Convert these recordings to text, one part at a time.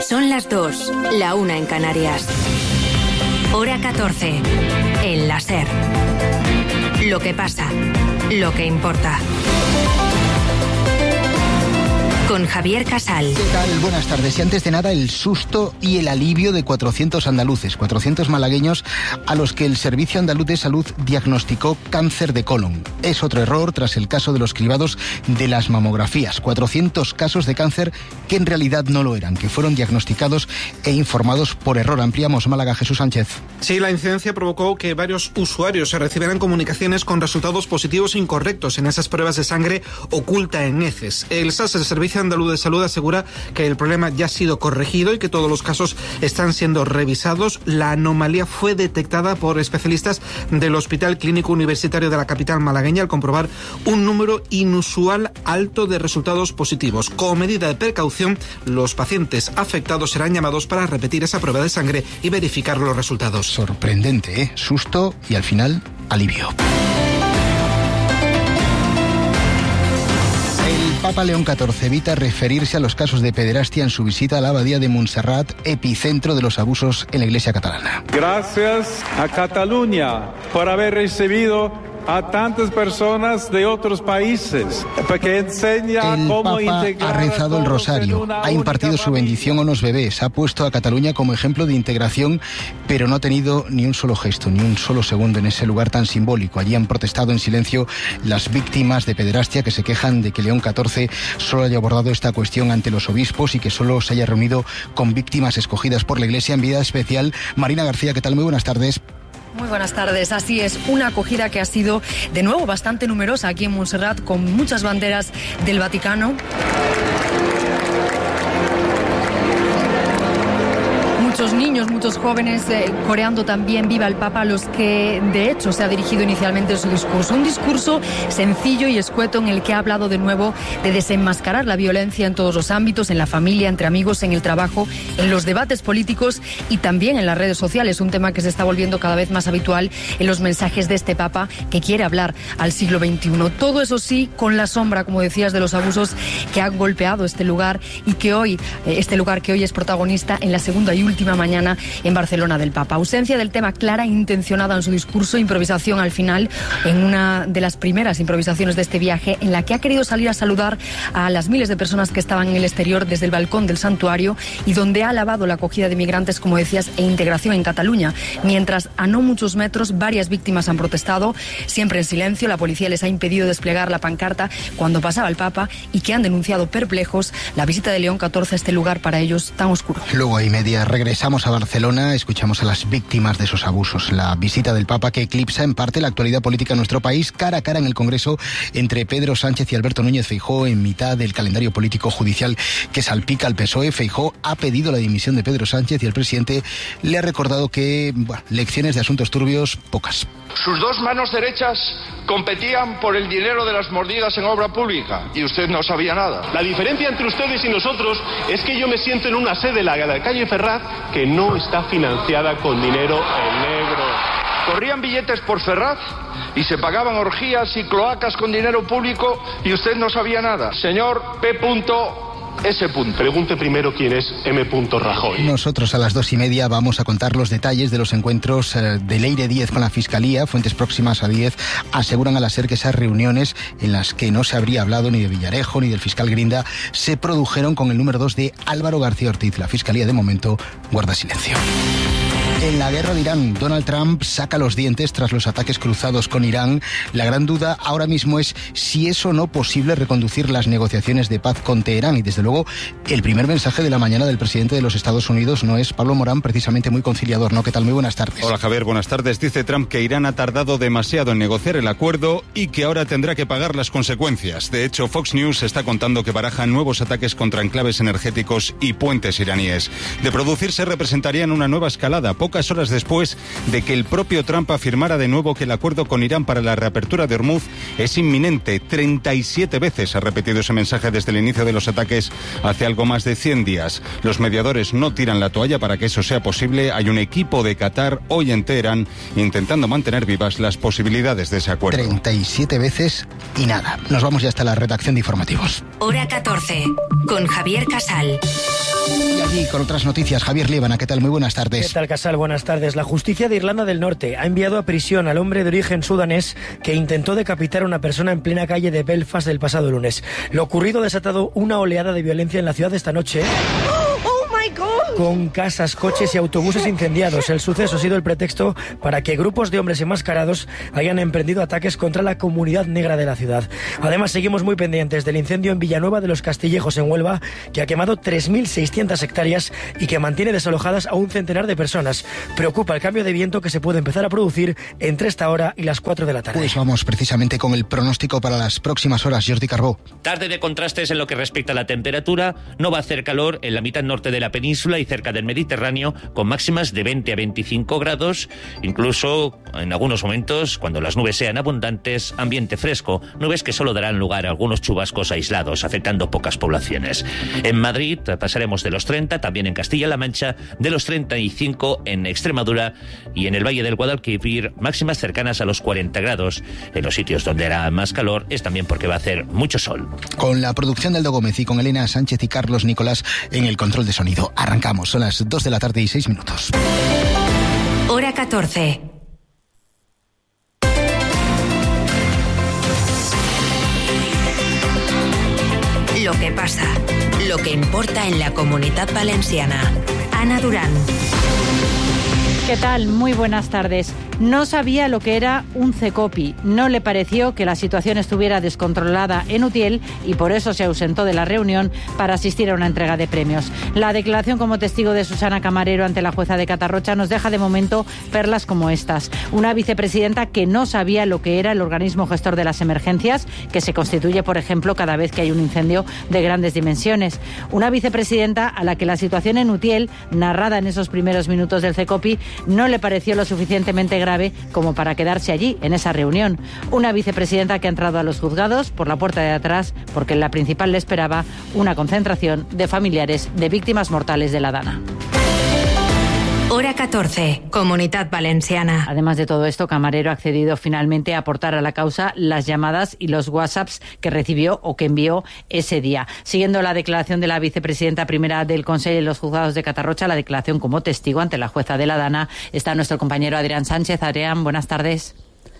Son las 2, la 1 en Canarias. Hora 14, en la SER. Lo que pasa, lo que importa. Con Javier Casal. ¿Qué tal? Buenas tardes. Y antes de nada, el susto y el alivio de 400 andaluces, 400 malagueños a los que el Servicio Andaluz de Salud diagnosticó cáncer de colon. Es otro error tras el caso de los cribados de las mamografías. 400 casos de cáncer que en realidad no lo eran, que fueron diagnosticados e informados por error. Ampliamos Málaga, Jesús Sánchez. Sí, la incidencia provocó que varios usuarios se recibieran comunicaciones con resultados positivos e incorrectos en esas pruebas de sangre oculta en heces. El SAS, el Servicio Andaluz de Salud, asegura que el problema ya ha sido corregido y que todos los casos están siendo revisados. La anomalía fue detectada por especialistas del Hospital Clínico Universitario de la capital malagueña al comprobar un número inusual alto de resultados positivos. Como medida de precaución, los pacientes afectados serán llamados para repetir esa prueba de sangre y verificar los resultados. Sorprendente, ¿eh? Susto y al final, alivio. Papa León XIV evita referirse a los casos de pederastia en su visita a la abadía de Montserrat, epicentro de los abusos en la Iglesia catalana. Gracias a Cataluña por haber recibido a tantas personas de otros países, porque enseña cómo integrar. El Papa ha rezado el rosario, ha impartido su bendición a unos bebés, ha puesto a Cataluña como ejemplo de integración, pero no ha tenido ni un solo gesto, ni un solo segundo en ese lugar tan simbólico. Allí han protestado en silencio las víctimas de pederastia que se quejan de que León XIV solo haya abordado esta cuestión ante los obispos y que solo se haya reunido con víctimas escogidas por la Iglesia en vida especial. Marina García, ¿qué tal? Muy buenas tardes. Muy buenas tardes. Así es, una acogida que ha sido de nuevo bastante numerosa aquí en Montserrat, con muchas banderas del Vaticano. Muchos niños, muchos jóvenes coreando también Viva el Papa, a los que de hecho se ha dirigido inicialmente su discurso. Un discurso sencillo y escueto en el que ha hablado de nuevo de desenmascarar la violencia en todos los ámbitos, en la familia, entre amigos, en el trabajo, en los debates políticos y también en las redes sociales, un tema que se está volviendo cada vez más habitual en los mensajes de este Papa que quiere hablar al siglo XXI. Todo eso sí, con la sombra, como decías, de los abusos que han golpeado este lugar y que hoy, es protagonista en la segunda y última mañana en Barcelona del Papa. Ausencia del tema clara e intencionada en su discurso, improvisación al final, en una de las primeras improvisaciones de este viaje, en la que ha querido salir a saludar a las miles de personas que estaban en el exterior desde el balcón del santuario y donde ha alabado la acogida de migrantes, como decías, e integración en Cataluña. Mientras a no muchos metros varias víctimas han protestado, siempre en silencio. La policía les ha impedido desplegar la pancarta cuando pasaba el Papa y que han denunciado perplejos la visita de León XIV a este lugar para ellos tan oscuro. Luego y media regresamos a Barcelona, escuchamos a las víctimas de esos abusos. La visita del Papa que eclipsa en parte la actualidad política en nuestro país, cara a cara en el Congreso entre Pedro Sánchez y Alberto Núñez Feijóo en mitad del calendario político judicial que salpica al PSOE. Feijóo ha pedido la dimisión de Pedro Sánchez y el presidente le ha recordado que lecciones de asuntos turbios, pocas. Sus dos manos derechas competían por el dinero de las mordidas en obra pública y usted no sabía nada. La diferencia entre ustedes y nosotros es que yo me siento en una sede, la calle Ferraz, que no está financiada con dinero en negro. Corrían billetes por Ferraz y se pagaban orgías y cloacas con dinero público y usted no sabía nada. Señor P.S. Pregunte primero quién es M. Rajoy. Nosotros a las 2:30 vamos a contar los detalles de los encuentros de Leire Díez con la Fiscalía. Fuentes próximas a Díez aseguran a la SER que esas reuniones en las que no se habría hablado ni de Villarejo ni del fiscal Grinda se produjeron con el número 2 de Álvaro García Ortiz. La Fiscalía de momento guarda silencio. En la guerra de Irán, Donald Trump saca los dientes tras los ataques cruzados con Irán. La gran duda ahora mismo es si es o no posible reconducir las negociaciones de paz con Teherán. Y desde luego, el primer mensaje de la mañana del presidente de los Estados Unidos no es, Pablo Morán, precisamente muy conciliador, ¿no? ¿Qué tal? Muy buenas tardes. Hola Javier, buenas tardes. Dice Trump que Irán ha tardado demasiado en negociar el acuerdo y que ahora tendrá que pagar las consecuencias. De hecho, Fox News está contando que barajan nuevos ataques contra enclaves energéticos y puentes iraníes. De producirse, representarían una nueva escalada, pocas horas después de que el propio Trump afirmara de nuevo que el acuerdo con Irán para la reapertura de Hormuz es inminente. 37 veces ha repetido ese mensaje desde el inicio de los ataques hace algo más de 100 días. Los mediadores no tiran la toalla para que eso sea posible. Hay un equipo de Qatar hoy en Teherán intentando mantener vivas las posibilidades de ese acuerdo. 37 veces y nada. Nos vamos ya hasta la redacción de informativos. Hora 14, con Javier Casal. Y allí con otras noticias, Javier Líbana, ¿qué tal? Muy buenas tardes. ¿Qué tal, Casal? Buenas tardes. La justicia de Irlanda del Norte ha enviado a prisión al hombre de origen sudanés que intentó decapitar a una persona en plena calle de Belfast el pasado lunes. Lo ocurrido ha desatado una oleada de violencia en la ciudad esta noche, con casas, coches y autobuses incendiados. El suceso ha sido el pretexto para que grupos de hombres enmascarados hayan emprendido ataques contra la comunidad negra de la ciudad. Además, seguimos muy pendientes del incendio en Villanueva de los Castillejos, en Huelva, que ha quemado 3.600 hectáreas y que mantiene desalojadas a un centenar de personas. Preocupa el cambio de viento que se puede empezar a producir entre esta hora y las 4 de la tarde. Pues vamos precisamente con el pronóstico para las próximas horas. Jordi Carbó. Tarde de contrastes en lo que respecta a la temperatura. No va a hacer calor en la mitad norte de la península y cerca del Mediterráneo, con máximas de 20 a 25 grados, incluso en algunos momentos, cuando las nubes sean abundantes, ambiente fresco, nubes que solo darán lugar a algunos chubascos aislados, afectando pocas poblaciones. En Madrid pasaremos de los 30, también en Castilla-La Mancha, de los 35 en Extremadura y en el Valle del Guadalquivir, máximas cercanas a los 40 grados. En los sitios donde hará más calor es también porque va a hacer mucho sol. Con la producción de Aldo Gómez y con Elena Sánchez y Carlos Nicolás en el control de sonido. Arrancamos, son las 2 de la tarde y 6 minutos. Hora 14. Lo que pasa, lo que importa en la Comunitat Valenciana. Ana Durán. ¿Qué tal? Muy buenas tardes. No sabía lo que era un CECOPI. No le pareció que la situación estuviera descontrolada en Utiel y por eso se ausentó de la reunión para asistir a una entrega de premios. La declaración como testigo de Susana Camarero ante la jueza de Catarrocha nos deja de momento perlas como estas. Una vicepresidenta que no sabía lo que era el organismo gestor de las emergencias, que se constituye, por ejemplo, cada vez que hay un incendio de grandes dimensiones. Una vicepresidenta a la que la situación en Utiel, narrada en esos primeros minutos del CECOPI, no le pareció lo suficientemente grave como para quedarse allí, en esa reunión. Una vicepresidenta que ha entrado a los juzgados por la puerta de atrás porque en la principal le esperaba una concentración de familiares de víctimas mortales de la Dana. Hora 14, Comunitat Valenciana. Además de todo esto, Camarero ha accedido finalmente a aportar a la causa las llamadas y los WhatsApps que recibió o que envió ese día. Siguiendo la declaración de la vicepresidenta primera del Consell en los juzgados de Catarrocha, la declaración como testigo ante la jueza de la Dana, está nuestro compañero Adrián Sánchez. Adrián, buenas tardes.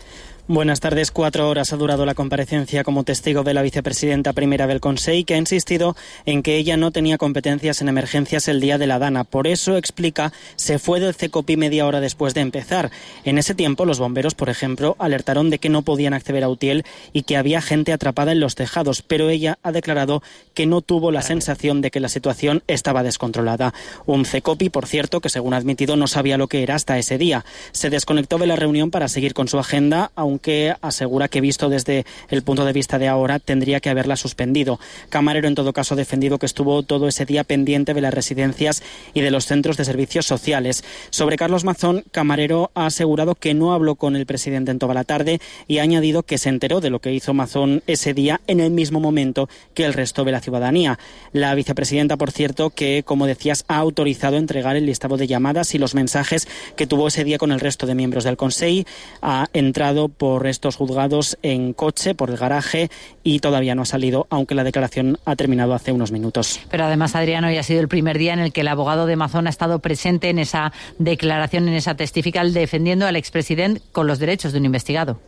Buenas tardes. 4 horas ha durado la comparecencia como testigo de la vicepresidenta primera del Consell, que ha insistido en que ella no tenía competencias en emergencias el día de la Dana. Por eso, explica, se fue del CECOPI media hora después de empezar. En ese tiempo, los bomberos, por ejemplo, alertaron de que no podían acceder a Utiel y que había gente atrapada en los tejados, pero ella ha declarado que no tuvo la sensación de que la situación estaba descontrolada. Un CECOPI, por cierto, que según ha admitido no sabía lo que era hasta ese día. Se desconectó de la reunión para seguir con su agenda, aunque asegura que, visto desde el punto de vista de ahora, tendría que haberla suspendido. Camarero, en todo caso, ha defendido que estuvo todo ese día pendiente de las residencias y de los centros de servicios sociales. Sobre Carlos Mazón, Camarero ha asegurado que no habló con el presidente en toda la tarde y ha añadido que se enteró de lo que hizo Mazón ese día en el mismo momento que el resto de la ciudadanía. La vicepresidenta, por cierto, que, como decías, ha autorizado entregar el listado de llamadas y los mensajes que tuvo ese día con el resto de miembros del Consell. Ha entrado por estos juzgados en coche, por el garaje, y todavía no ha salido, aunque la declaración ha terminado hace unos minutos. Pero además, Adrián, hoy ha sido el primer día en el que el abogado de Mazón ha estado presente en esa declaración, en esa testifical, defendiendo al expresidente con los derechos de un investigado.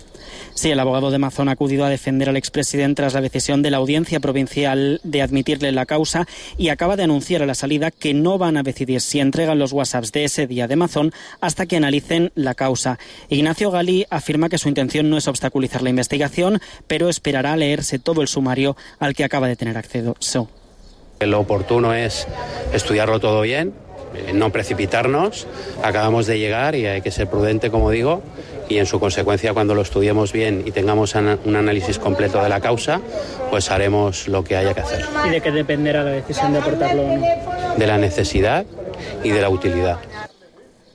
Sí, el abogado de Mazón ha acudido a defender al expresidente tras la decisión de la Audiencia Provincial de admitirle la causa y acaba de anunciar a la salida que no van a decidir si entregan los WhatsApps de ese día de Mazón hasta que analicen la causa. Ignacio Galí afirma que su intención no es obstaculizar la investigación, pero esperará a leerse todo el sumario al que acaba de tener acceso. Lo oportuno es estudiarlo todo bien, no precipitarnos. Acabamos de llegar y hay que ser prudente, como digo, y en su consecuencia, cuando lo estudiemos bien y tengamos un análisis completo de la causa, pues haremos lo que haya que hacer. ¿Y de qué dependerá la decisión de aportarlo o no? De la necesidad y de la utilidad.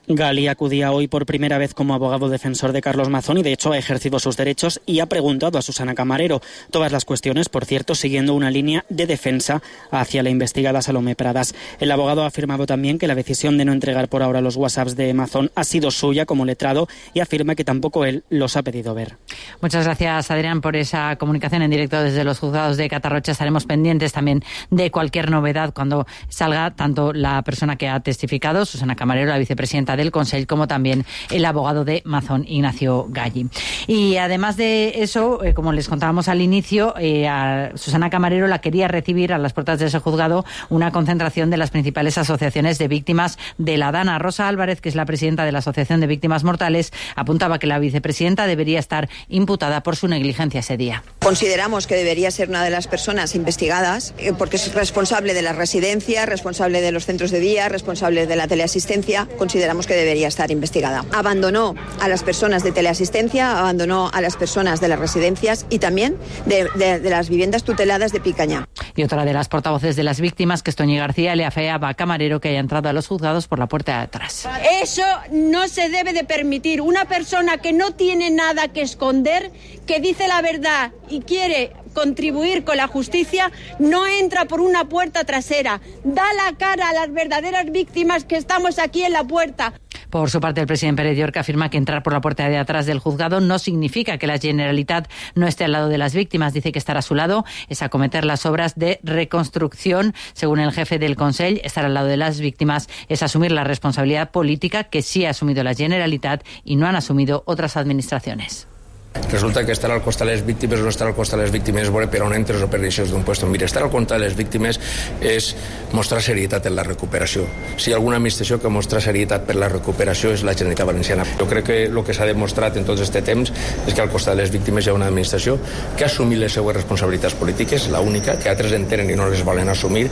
Gali acudía hoy por primera vez como abogado defensor de Carlos Mazón y de hecho ha ejercido sus derechos y ha preguntado a Susana Camarero. Todas las cuestiones, por cierto, siguiendo una línea de defensa hacia la investigada Salomé Pradas. El abogado ha afirmado también que la decisión de no entregar por ahora los WhatsApps de Mazón ha sido suya como letrado y afirma que tampoco él los ha pedido ver. Muchas gracias, Adrián, por esa comunicación en directo desde los juzgados de Catarrocha. Estaremos pendientes también de cualquier novedad cuando salga tanto la persona que ha testificado, Susana Camarero, la vicepresidenta del Consell, como también el abogado de Mazón, Ignacio Galli. Y además de eso, como les contábamos al inicio, a Susana Camarero la quería recibir a las puertas de ese juzgado una concentración de las principales asociaciones de víctimas de la Dana. Rosa Álvarez, que es la presidenta de la Asociación de Víctimas Mortales, apuntaba que la vicepresidenta debería estar imputada por su negligencia ese día. Consideramos que debería ser una de las personas investigadas porque es responsable de las residencias, responsable de los centros de día, responsable de la teleasistencia. Consideramos que debería estar investigada. Abandonó a las personas de teleasistencia, abandonó a las personas de las residencias y también de las viviendas tuteladas de Picaña. Y otra de las portavoces de las víctimas, que es Toñi García, le afeaba a Camarero que haya entrado a los juzgados por la puerta de atrás. Eso no se debe de permitir. Una persona que no tiene nada que esconder, que dice la verdad y quiere contribuir con la justicia, no entra por una puerta trasera. Da la cara a las verdaderas víctimas que estamos aquí en la puerta. Por su parte, el presidente Pérez Llorca afirma que entrar por la puerta de atrás del juzgado no significa que la Generalitat no esté al lado de las víctimas. Dice que estar a su lado es acometer las obras de reconstrucción. Según el jefe del Consell, estar al lado de las víctimas es asumir la responsabilidad política que sí ha asumido la Generalitat y no han asumido otras administraciones. Resulta que estar al costat de les víctimes o no estar al costat de les víctimes és veure per on entres o per deixes d'un puesto. Mira, estar al costat de les víctimes és mostrar serietat en la recuperació. Si hi ha alguna administració que mostra serietat per la recuperació és la Generalitat Valenciana. Jo crec que el que s'ha demostrat en tot aquest temps és que al costat de les víctimes hi ha una administració que ha assumit les seues responsabilitats polítiques, la única, que altres entenen i no les volen assumir.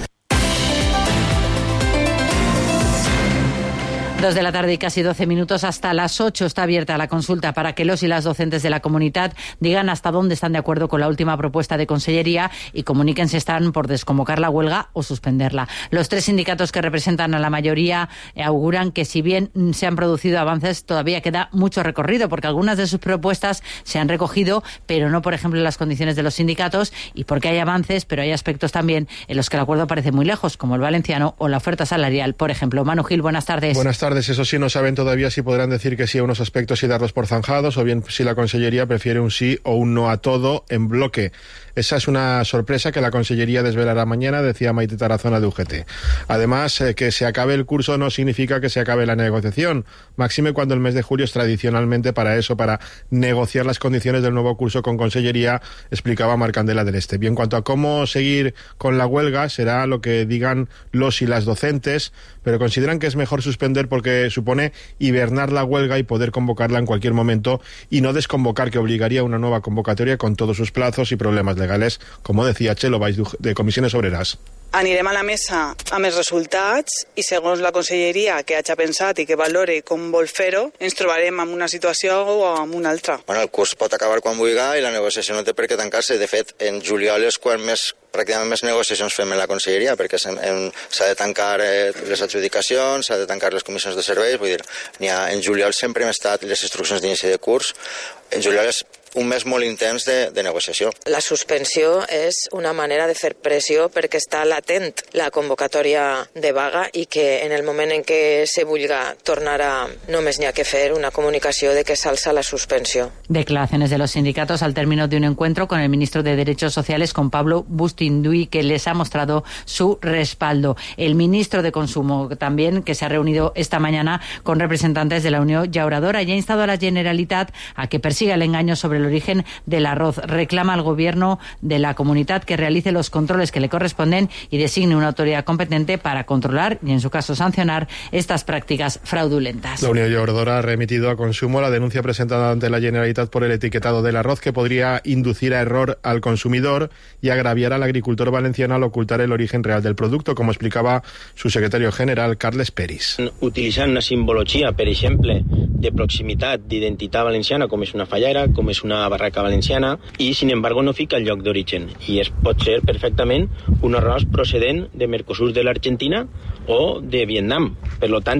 2 de la tarde y casi 12 minutos. Hasta las 8 está abierta la consulta para que los y las docentes de la comunidad digan hasta dónde están de acuerdo con la última propuesta de Consellería y comuniquen si están por desconvocar la huelga o suspenderla. Los 3 sindicatos que representan a la mayoría auguran que si bien se han producido avances, todavía queda mucho recorrido porque algunas de sus propuestas se han recogido, pero no, por ejemplo, en las condiciones de los sindicatos, y porque hay avances, pero hay aspectos también en los que el acuerdo parece muy lejos, como el valenciano o la oferta salarial, por ejemplo. Manu Gil, buenas tardes. Buenas tardes. Eso sí, no saben todavía si podrán decir que sí a unos aspectos y darlos por zanjados, o bien si la Consellería prefiere un sí o un no a todo en bloque. Esa es una sorpresa que la Consellería desvelará mañana, decía Maite Tarazona de UGT. Además, que se acabe el curso no significa que se acabe la negociación, máxime cuando el mes de julio es tradicionalmente para eso, para negociar las condiciones del nuevo curso con Consellería, explicaba Marc Candela del Este. Y en cuanto a cómo seguir con la huelga, será lo que digan los y las docentes, pero consideran que es mejor suspender porque supone hibernar la huelga y poder convocarla en cualquier momento y no desconvocar, que obligaría a una nueva convocatoria con todos sus plazos y problemas legales, como decía Txelo Valls de Comissiones Obreras. Anirem a la mesa amb els resultats i segons la Conselleria que hagi pensat i que valore com vol fer-ho, ens trobarem en una situació o en una altra. Bueno, el curs pot acabar quan vulgui i la negociació no té per què tancar-se. De fet, en juliol és quan pràcticament més negociacions fem en la Conselleria, perquè s'ha de tancar les adjudicacions, s'ha de tancar les comissions de serveis, vull dir, en juliol sempre hem estat les instruccions d'inici de curs, en juliol és un mes molt intens de negociació. La suspensió és una manera de fer pressió perquè està latent la convocatòria de vaga i que en el moment en què se vulga tornar a només n'hi ha que fer una comunicació de que s'alça la suspensió. Declaraciones de los sindicatos al término de un encuentro con el ministro de Derechos Sociales, con Pablo Bustinduy, que les ha mostrado su respaldo. El ministro de Consumo también, que se ha reunido esta mañana con representantes de la Unión Llauradora y ha instado a la Generalitat a que persiga el engaño sobre el origen del arroz. Reclama al gobierno de la comunidad que realice los controles que le corresponden y designe una autoridad competente para controlar y, en su caso, sancionar estas prácticas fraudulentas. La Unión Llauradora ha remitido a Consumo la denuncia presentada ante la Generalitat por el etiquetado del arroz, que podría inducir a error al consumidor y agraviar al agricultor valenciano al ocultar el origen real del producto, como explicaba su secretario general, Carles Peris. Utilitzant una simbologia, per exemple, de proximitat, d'identitat valenciana, com és una fallera, com és una barraca valenciana, i, sin embargo, no fica el lloc d'origen. I pot ser perfectament un arròs procedent de Mercosur de l'Argentina o de Vietnam. Per lo tant, és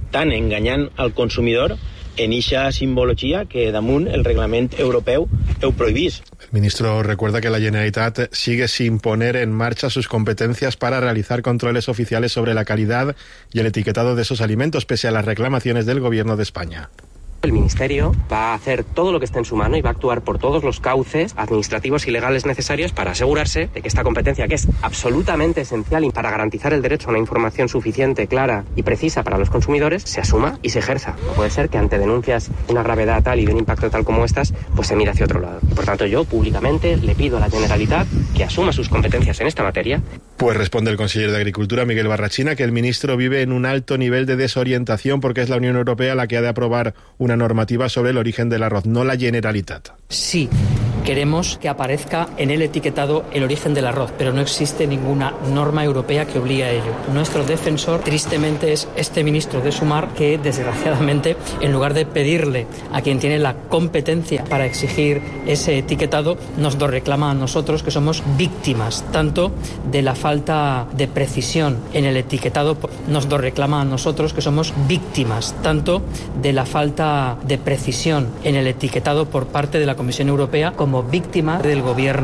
estan enganyant al consumidor en eixa simbologia que damunt el reglament europeu heu prohibís. El ministro recuerda que la Generalitat sigue sin poner en marcha sus competencias para realizar controles oficiales sobre la calidad y el etiquetado de esos alimentos, pese a las reclamaciones del Gobierno de España. El Ministerio va a hacer todo lo que esté en su mano y va a actuar por todos los cauces administrativos y legales necesarios para asegurarse de que esta competencia, que es absolutamente esencial y para garantizar el derecho a una información suficiente, clara y precisa para los consumidores, se asuma y se ejerza. No puede ser que ante denuncias de una gravedad tal y de un impacto tal como estas, pues se mire hacia otro lado. Y por tanto yo públicamente le pido a la Generalitat que asuma sus competencias en esta materia. Pues responde el consejero de Agricultura, Miguel Barrachina, que el ministro vive en un alto nivel de desorientación porque es la Unión Europea la que ha de aprobar una normativa sobre el origen del arroz, no la Generalitat. Sí, queremos que aparezca en el etiquetado el origen del arroz, pero no existe ninguna norma europea que obligue a ello. Nuestro defensor, tristemente, es este ministro de Sumar que, desgraciadamente, en lugar de pedirle a quien tiene la competencia para exigir ese etiquetado, nos lo reclama a nosotros, que somos víctimas tanto de la falta de precisión en el etiquetado, nos lo reclama a nosotros, que somos víctimas tanto de la falta de precisión en el etiquetado por parte de la Comisión Europea como víctima del Gobierno